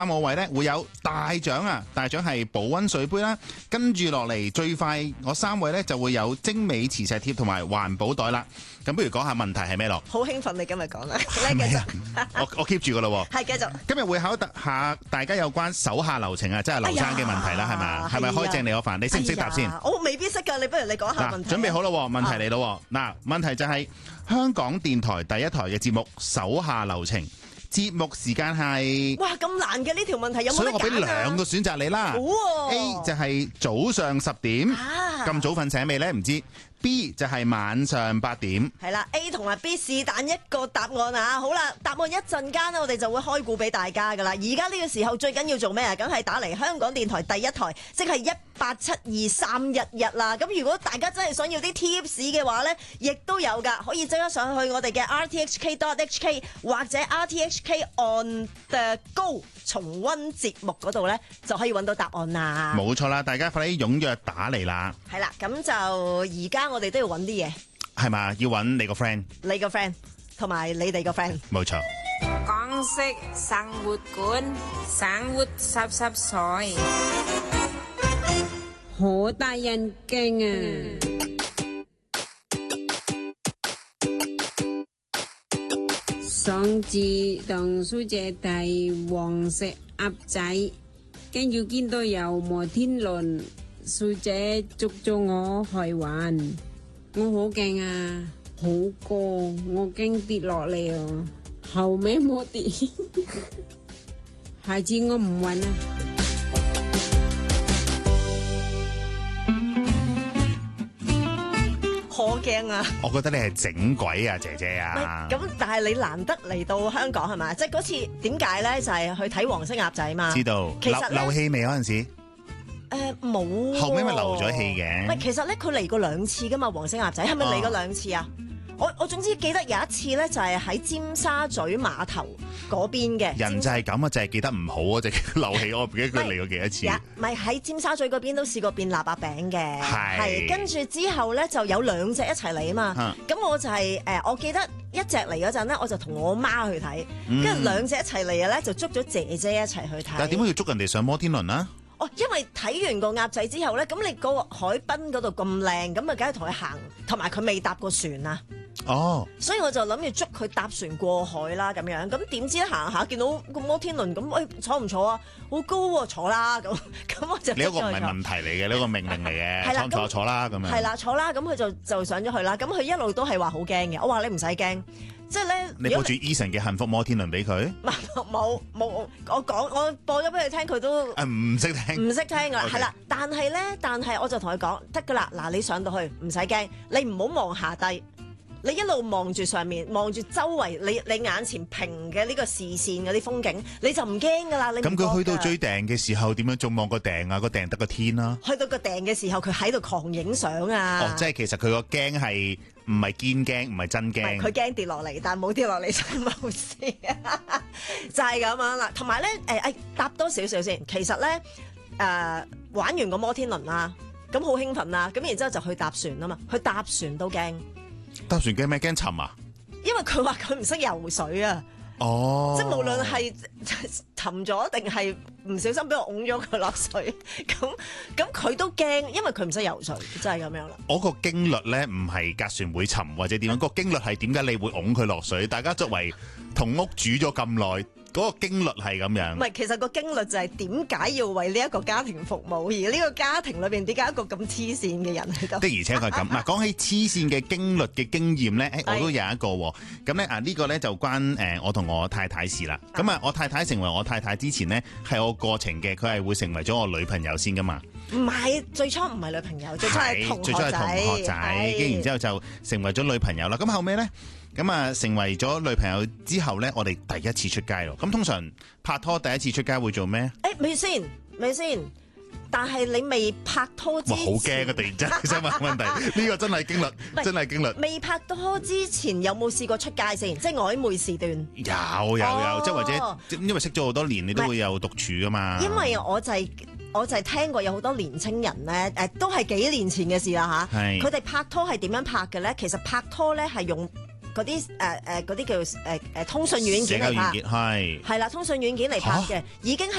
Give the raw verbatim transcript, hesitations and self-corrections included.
三個位咧會有大獎啊！大獎係保溫水杯啦，跟住落嚟最快我三位咧就會有精美磁石貼同埋環保袋啦。咁不如講下問題係咩咯？ 好興奮你今日講啦， 係咪啊？我我 keep 住噶啦。 係繼續。 今日會考下大家有關手下留情啊，即係劉生嘅問題啦，係咪？係咪開正你個飯？你識唔識答先？ 我未必識㗎，你不如你講下問題。 準備好啦，問題嚟咯。嗱，問題就係香港電台第一台嘅節目手下留情。節目時間係哇咁難嘅呢條問題有冇得揀啊？ 所以我俾兩個選擇你啦。 哦、 A 就係早上十點，咁、啊、早瞓醒未呢？唔知。B 就係晚上八點。 係啦 ，A 同埋 B 是但一個答案啊！好啦，答案一陣間我哋就會開估俾大家噶啦。而家呢個時候最緊要做咩啊？梗係打嚟香港電台第一台，即係一八七二三一一啦。咁如果大家真係想要啲 tips 嘅話呢，亦都有噶，可以即刻上去我哋嘅 r t h k dot h k 或者 r t h k on the go 重溫節目嗰度呢，就可以揾到答案啦。 冇錯啦，大家快啲踴躍打嚟啦。 係啦，咁就而家我哋都要揾啲嘢， 係嘛？要揾你個 friend， 你個 friend 同埋你哋個 friend。 冇錯。 港式生活館，生活濕濕碎，好大人驚啊！上次同書姐睇黃色鴨仔，跟住見到有摩天輪，書姐捉咗我去玩，我好驚啊，好高，我驚跌落嚟啊，後尾冇跌，下次我唔玩啦。 好驚啊！ 我覺得你係整鬼啊，姐姐啊！ 咁但係你難得嚟到香港係咪？即係嗰次點解咧？就係、是、去睇黃色鴨仔嘛。 知道。 其實漏氣未嗰陣時？誒、 呃，冇、啊。 後尾咪留咗氣嘅。 唔係，其實咧佢嚟過兩次噶嘛，黃色鴨仔係咪嚟過兩次啊？我我總之記得有一次咧，就係喺尖沙咀碼頭嗰邊嘅。 人就係咁啊，就係記得唔好啊，就漏氣。我唔記得佢嚟過幾多次。 唔係喺尖沙咀嗰邊都試過變臘八餅嘅。係。跟住之後咧就有兩隻一齊嚟啊嘛。咁、嗯、我就係、是、誒，我記得一隻嚟嗰陣咧，我就同我媽去睇，跟住兩隻一齊嚟嘅咧就捉咗姐姐一齊去睇。 但係點解要捉人哋上摩天輪啊？ 哦，因為睇完個鴨仔之後咧，咁你個海濱嗰度咁靚，咁啊，梗係同佢行，同埋佢未搭過船啊。 哦， 所以我就諗住捉佢搭船過海啦，咁樣，咁點知行下見到個摩天輪，咁、哎、坐唔坐啊？好高喎、啊，坐啦，咁咁我就。你嗰個唔係問題嚟嘅，呢個命令嚟嘅，坐坐坐啦咁樣。係啦，坐啦，咁佢就就上咗去啦，咁佢一路都係話好驚嘅，我話你唔使驚。即係咧， 你播住 Eason 嘅幸福摩天輪俾佢？ 冇冇，我講我播咗俾佢聽，佢都唔識聽， 唔識聽㗎啦，係啦。但係咧，但係我就同佢講得㗎啦。嗱，你上到去唔使驚，你唔好望下低，你一路望住上面，望住周圍，你你眼前平嘅呢個視線嗰啲風景，你就唔驚㗎啦。 咁佢去到最頂嘅時候，點樣仲望個頂啊？個頂得個天啦。 去到個頂嘅時候，佢喺度狂影相啊！ 哦，即係其實佢個驚係。唔係堅驚，唔係真驚。 佢驚跌落嚟，但係冇跌落嚟就冇事，就係咁樣啦。同埋咧，誒誒，搭多少少先。其實咧，誒、呃、玩完個摩天輪啦，咁好興奮啦，咁然之後就去搭船啊嘛。去搭船都驚。 搭船驚咩？驚沉啊？ 因為佢話佢唔識游水啊。哦，即係無論係沉咗定係唔小心俾我㧬咗佢落水，咁咁佢都驚，因為佢唔識游水，真係咁樣啦。 我個經律咧唔係隔船會沉或者點樣，個經律係點解你會㧬佢落水？大家作為同屋住咗咁耐。嗰、那個經律係咁樣， 唔係，其實個經律就係點解要為呢一個家庭服務，而呢個家庭裏邊點解一個咁黐線嘅人喺度？ 的而且確係咁。嗱，講起黐線嘅經律嘅經驗咧，誒，我都有一個喎。咁咧啊，呢個咧就關誒我同我太太事啦。咁啊，我太太成為我太太之前咧，係我過程嘅，佢係會成為咗我女朋友先噶嘛。 唔係，最初唔係女朋友，最初係同學仔，最初係同學仔， 跟然之後就成為咗女朋友啦。咁後尾咧。咁啊，成為咗女朋友之後咧，我哋第一次出街咯。咁通常拍拖第一次出街會做咩？ 誒，咪先，咪先。但係你未拍拖之前， 哇，好驚啊！突然之間想問問題，呢個真係經歷，真係經歷。 未拍拖之前有冇試過出街先？即係曖昧時段。 有有有，哦、即係或者，因為識咗好多年，你都會有獨處噶嘛。 因為我就係、是。我就係聽過有好多年青人咧，誒都係幾年前嘅事啦嚇。佢哋拍拖係點樣拍嘅咧？其實拍拖咧係用嗰啲誒誒嗰啲叫誒誒通訊軟件嚟拍社交軟件，係係啦，通訊軟件嚟拍嘅，已經係